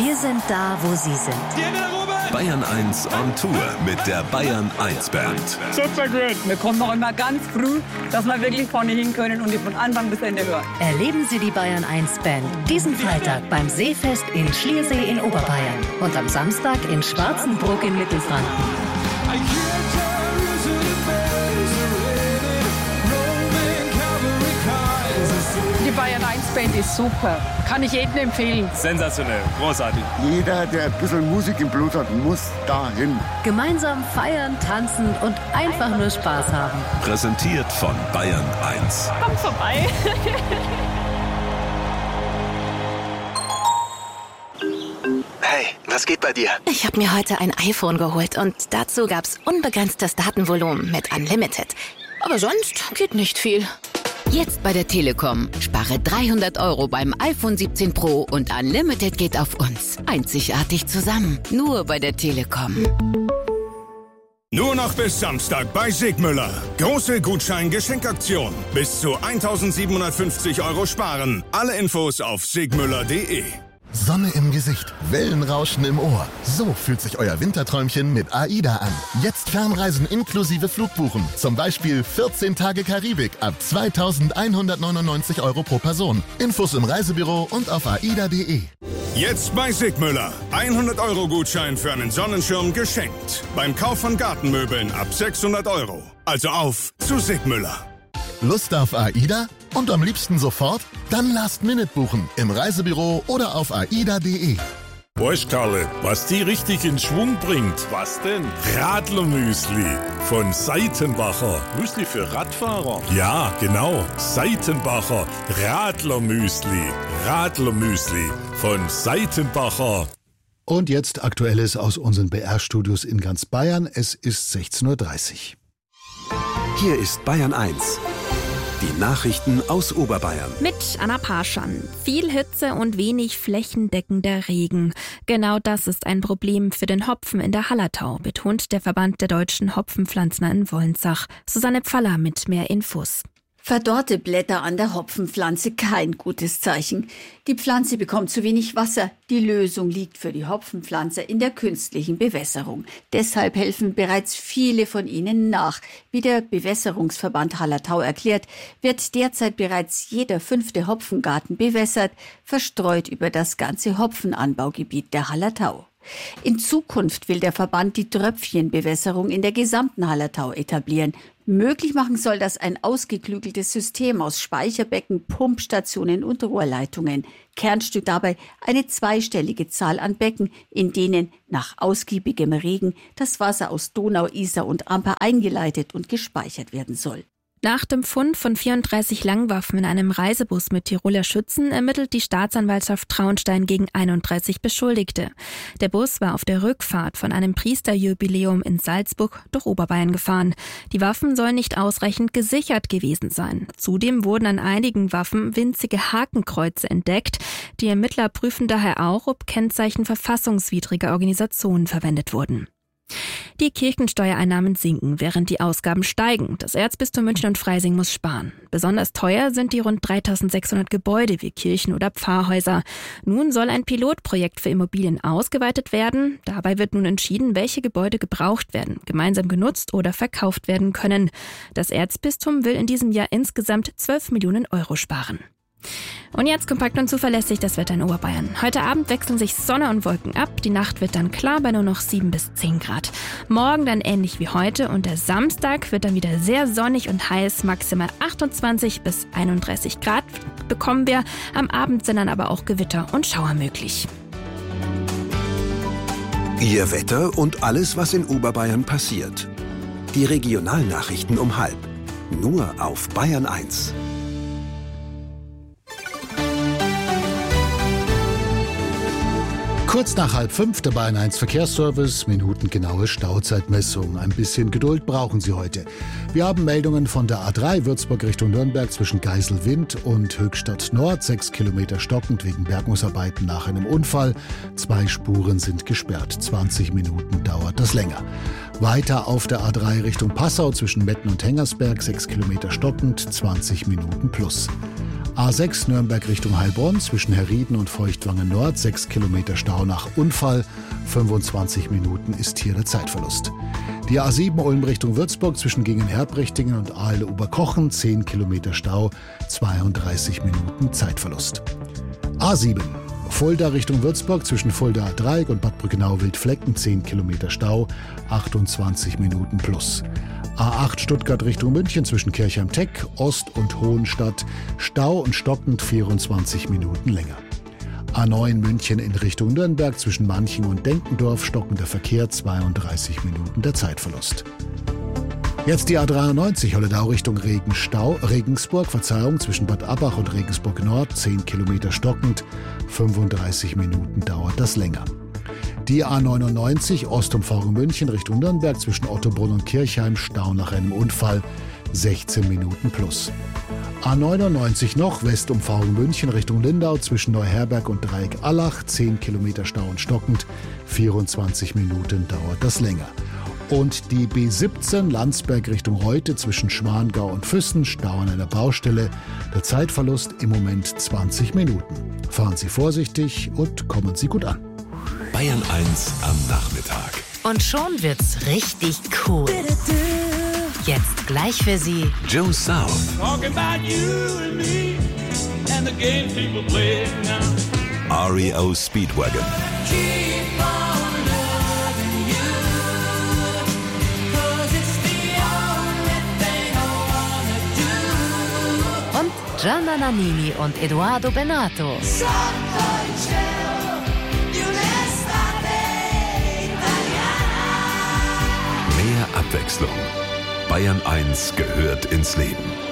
Wir sind da, wo Sie sind. Bayern 1 on Tour mit der Bayern 1 Band. Super gut. Wir kommen noch immer ganz früh, dass wir wirklich vorne hin können und die von Anfang bis Ende hören. Erleben Sie die Bayern 1 Band diesen Freitag beim Seefest in Schliersee in Oberbayern und am Samstag in Schwarzenbruck in Mittelfranken. Die Bayern 1 Band ist super. Kann ich jedem empfehlen. Sensationell, großartig. Jeder, der ein bisschen Musik im Blut hat, muss dahin. Gemeinsam feiern, tanzen und einfach nur Spaß haben. Präsentiert von Bayern 1. Kommt vorbei. Hey, was geht bei dir? Ich habe mir heute ein iPhone geholt und dazu gab's unbegrenztes Datenvolumen mit Unlimited. Aber sonst geht nicht viel. Jetzt bei der Telekom. Spare 300 € beim iPhone 17 Pro und Unlimited geht auf uns. Einzigartig zusammen. Nur bei der Telekom. Nur noch bis Samstag bei Sigmüller. Große Gutschein-Geschenkaktion. Bis zu 1.750 € sparen. Alle Infos auf sigmüller.de. Sonne im Gesicht, Wellenrauschen im Ohr. So fühlt sich euer Winterträumchen mit AIDA an. Jetzt Fernreisen inklusive Flugbuchen. Zum Beispiel 14 Tage Karibik ab 2.199 € pro Person. Infos im Reisebüro und auf aida.de. Jetzt bei Sigmüller. 100 € Gutschein für einen Sonnenschirm geschenkt. Beim Kauf von Gartenmöbeln ab 600 €. Also auf zu Sigmüller. Lust auf AIDA? Und am liebsten sofort? Dann Last-Minute buchen im Reisebüro oder auf aida.de. Weißt Karle, was die richtig in Schwung bringt? Was denn? Radlermüsli von Seitenbacher. Müsli für Radfahrer? Ja, genau. Seitenbacher Radlermüsli. Radlermüsli von Seitenbacher. Und jetzt Aktuelles aus unseren BR-Studios in ganz Bayern. Es ist 16:30 Uhr. Hier ist Bayern 1. Die Nachrichten aus Oberbayern. Mit Anna Parschan. Viel Hitze und wenig flächendeckender Regen. Genau das ist ein Problem für den Hopfen in der Hallertau, betont der Verband der deutschen Hopfenpflanzner in Wolnsach. Susanne Pfaller mit mehr Infos. Verdorrte Blätter an der Hopfenpflanze, kein gutes Zeichen. Die Pflanze bekommt zu wenig Wasser. Die Lösung liegt für die Hopfenpflanzer in der künstlichen Bewässerung. Deshalb helfen bereits viele von ihnen nach. Wie der Bewässerungsverband Hallertau erklärt, wird derzeit bereits jeder 5. Hopfengarten bewässert, verstreut über das ganze Hopfenanbaugebiet der Hallertau. In Zukunft will der Verband die Tröpfchenbewässerung in der gesamten Hallertau etablieren. Möglich machen soll das ein ausgeklügeltes System aus Speicherbecken, Pumpstationen und Rohrleitungen. Kernstück dabei eine zweistellige Zahl an Becken, in denen nach ausgiebigem Regen das Wasser aus Donau, Isar und Amper eingeleitet und gespeichert werden soll. Nach dem Fund von 34 Langwaffen in einem Reisebus mit Tiroler Schützen ermittelt die Staatsanwaltschaft Traunstein gegen 31 Beschuldigte. Der Bus war auf der Rückfahrt von einem Priesterjubiläum in Salzburg durch Oberbayern gefahren. Die Waffen sollen nicht ausreichend gesichert gewesen sein. Zudem wurden an einigen Waffen winzige Hakenkreuze entdeckt. Die Ermittler prüfen daher auch, ob Kennzeichen verfassungswidriger Organisationen verwendet wurden. Die Kirchensteuereinnahmen sinken, während die Ausgaben steigen. Das Erzbistum München und Freising muss sparen. Besonders teuer sind die rund 3.600 Gebäude wie Kirchen oder Pfarrhäuser. Nun soll ein Pilotprojekt für Immobilien ausgeweitet werden. Dabei wird nun entschieden, welche Gebäude gebraucht werden, gemeinsam genutzt oder verkauft werden können. Das Erzbistum will in diesem Jahr insgesamt 12 Millionen € sparen. Und jetzt kompakt und zuverlässig das Wetter in Oberbayern. Heute Abend wechseln sich Sonne und Wolken ab. Die Nacht wird dann klar bei nur noch 7 bis 10 Grad. Morgen dann ähnlich wie heute und der Samstag wird dann wieder sehr sonnig und heiß. Maximal 28 bis 31 Grad bekommen wir. Am Abend sind dann aber auch Gewitter und Schauer möglich. Ihr Wetter und alles, was in Oberbayern passiert. Die Regionalnachrichten um 12:30. Nur auf Bayern 1. Kurz nach 4:30 der Bayern 1 Verkehrsservice, minutengenaue Stauzeitmessung. Ein bisschen Geduld brauchen Sie heute. Wir haben Meldungen von der A3 Würzburg Richtung Nürnberg zwischen Geiselwind und Höchstadt Nord. 6 Kilometer stockend wegen Bergungsarbeiten nach einem Unfall. 2 Spuren sind gesperrt. 20 Minuten dauert das länger. Weiter auf der A3 Richtung Passau zwischen Metten und Hengersberg. 6 Kilometer stockend, 20 Minuten plus. A6 Nürnberg Richtung Heilbronn zwischen Herrieden und Feuchtwangen Nord, 6 Kilometer Stau nach Unfall, 25 Minuten ist hier der Zeitverlust. Die A7 Ulm Richtung Würzburg zwischen Gingen-Herbrichtingen und Ahle-Oberkochen, 10 Kilometer Stau, 32 Minuten Zeitverlust. A7 Fulda Richtung Würzburg zwischen Fuldaer Dreieck und Bad Brückenau-Wildflecken, 10 Kilometer Stau, 28 Minuten plus. A8 Stuttgart Richtung München zwischen Kirchheim-Teck, Ost- und Hohenstadt, Stau und stockend 24 Minuten länger. A9 München in Richtung Nürnberg zwischen Manching und Denkendorf, stockender Verkehr, 32 Minuten der Zeitverlust. Jetzt die A93 Holledau Richtung Regensburg, zwischen Bad Abbach und Regensburg Nord, 10 Kilometer stockend, 35 Minuten dauert das länger. Die A99 Ostumfahrung München Richtung Nürnberg zwischen Ottobrunn und Kirchheim, Stau nach einem Unfall, 16 Minuten plus. A99 noch Westumfahrung München Richtung Lindau zwischen Neuherberg und Dreieck-Allach, 10 Kilometer Stau und stockend, 24 Minuten dauert das länger. Und die B17 Landsberg Richtung Reute zwischen Schwangau und Füssen, Stau an einer Baustelle, der Zeitverlust im Moment 20 Minuten. Fahren Sie vorsichtig und kommen Sie gut an. Bayern 1 am Nachmittag. Und schon wird's richtig cool. Jetzt gleich für Sie Joe South. REO Speedwagon. und Gianna Nannini und Edoardo Bennato. Mehr Abwechslung. Bayern 1 gehört ins Leben.